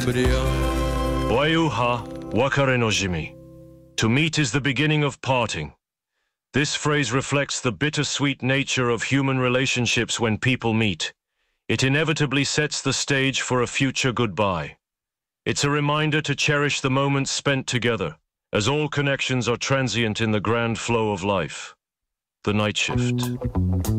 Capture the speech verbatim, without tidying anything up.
Waiuha wakare no jimi. To meet is the beginning of parting. This phrase reflects the bittersweet nature of human relationships when people meet. It inevitably sets the stage for a future goodbye. It's a reminder to cherish the moments spent together, as all connections are transient in the grand flow of life. The Night Shift.